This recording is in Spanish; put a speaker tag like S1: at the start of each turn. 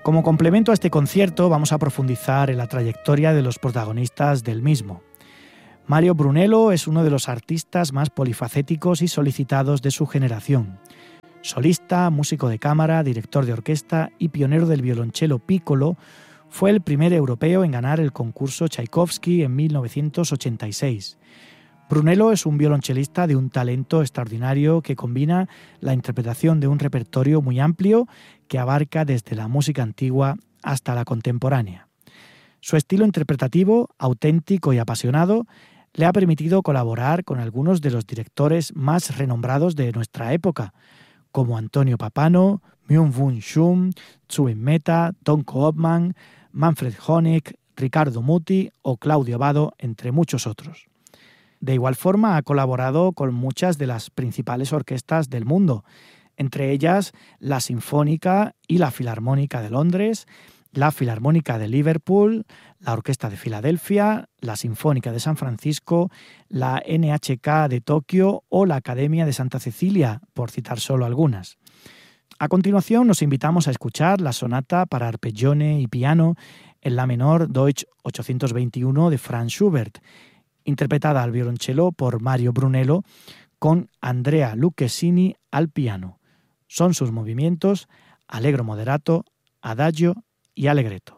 S1: Como complemento a este concierto vamos a profundizar en la trayectoria de los protagonistas del mismo. Mario Brunello es uno de los artistas más polifacéticos y solicitados de su generación. Solista, músico de cámara, director de orquesta y pionero del violonchelo piccolo, fue el primer europeo en ganar el concurso Tchaikovsky en 1986. Brunello es un violonchelista de un talento extraordinario que combina la interpretación de un repertorio muy amplio que abarca desde la música antigua hasta la contemporánea. Su estilo interpretativo, auténtico y apasionado, le ha permitido colaborar con algunos de los directores más renombrados de nuestra época, como Antonio Papano, Myung-Whun Shum, Zubin Mehta, Tom Koopman, Manfred Honeck, Ricardo Muti o Claudio Abbado, entre muchos otros. De igual forma ha colaborado con muchas de las principales orquestas del mundo, entre ellas la Sinfónica y la Filarmónica de Londres, la Filarmónica de Liverpool, la Orquesta de Filadelfia, la Sinfónica de San Francisco, la NHK de Tokio o la Academia de Santa Cecilia, por citar solo algunas. A continuación nos invitamos a escuchar la sonata para arpeggione y piano en la menor Deutsch 821 de Franz Schubert, interpretada al violonchelo por Mario Brunello con Andrea Lucchesini al piano. Son sus movimientos Allegro moderato, Adagio y Allegretto.